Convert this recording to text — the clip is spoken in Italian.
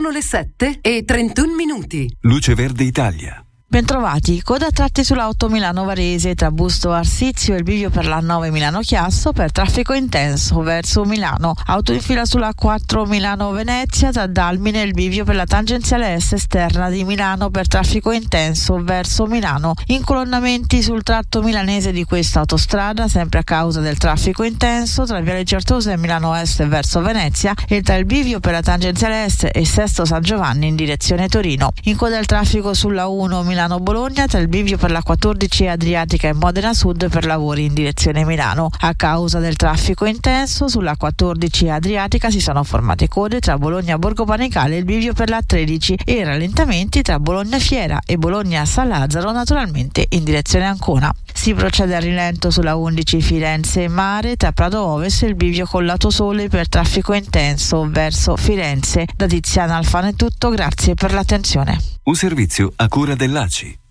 Sono le 7:31. Luce Verde Italia. Bentrovati, coda a tratti sulla 8 Milano-Varese tra Busto Arsizio e il bivio per la 9 Milano-Chiasso per traffico intenso verso Milano. Auto in fila sulla 4 Milano-Venezia tra Dalmine e il bivio per la tangenziale est esterna di Milano per traffico intenso verso Milano. Incolonnamenti sul tratto milanese di questa autostrada sempre a causa del traffico intenso tra Viale Certosa e Milano Est verso Venezia e tra il bivio per la tangenziale est e Sesto San Giovanni in direzione Torino. In coda il traffico sulla 1 Milano-Bologna tra il bivio per la 14 Adriatica e Modena Sud per lavori in direzione Milano. A causa del traffico intenso sulla 14 Adriatica si sono formate code tra Bologna Borgo Panicale e il bivio per la 13 e rallentamenti tra Bologna Fiera e Bologna San Lazzaro naturalmente in direzione Ancona. Si procede a rilento sulla 11 Firenze Mare tra Prato Ovest e il bivio con lato sole per traffico intenso verso Firenze. Da Tiziana Alfano è tutto, grazie per l'attenzione. Un servizio a cura dell'ACI.